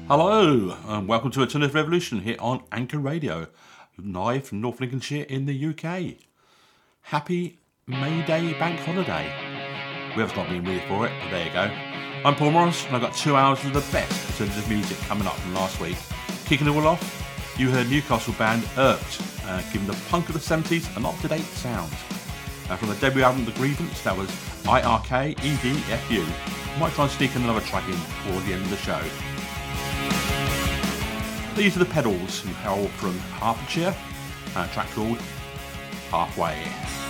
Hello, and welcome to Alternative Revolution here on Anchor Radio, live from North Lincolnshire in the UK. Happy May Day Bank Holiday. Whoever's not been with for it, but there you go. I'm Paul Morris, and I've got 2 hours of the best alternative music coming up from last week. Kicking it all off, you heard Newcastle band Irked, giving the punk of the 70s an up-to-date sound. From the debut album The Grievance, that was IRKEDFU. Might try and sneak another track in before the end of the show. These are the Pedals, who hail from Hertfordshire, a track called Halfway.